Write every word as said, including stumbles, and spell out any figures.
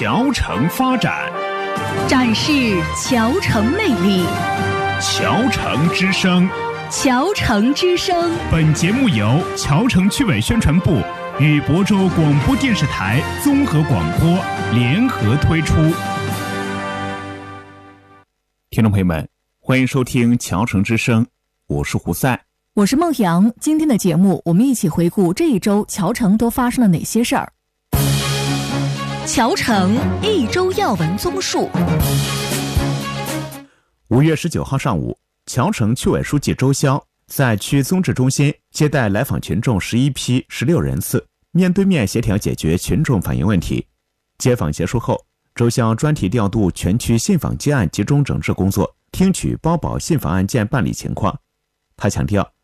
桥城发展， 展示桥城魅力。 桥城之声， 桥城之声。 本节目由桥城区委宣传部与亳州广播电视台综合广播联合推出。听众朋友们，欢迎收听桥城之声，我是胡赛， 我是孟阳。今天的节目，我们一起回顾这一周桥城都发生了哪些事儿。桥城一周要闻综述。 五月十九号上午，桥城区委书记周霄在区综治中心接待来访群众十一批十六人次，面对面协调解决群众反映问题。接访结束后，周霄专题调度全区信访接案集中整治工作，听取包保信访案件办理情况。他强调，